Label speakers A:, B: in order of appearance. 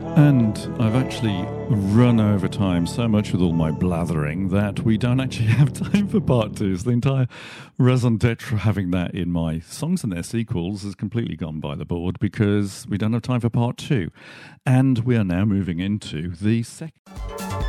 A: And I've actually run over time so much with all my blathering that we don't actually have time for part two. So the entire raison d'etre having that in my songs and their sequels has completely gone by the board because we don't have time for part two. And we are now moving into the second.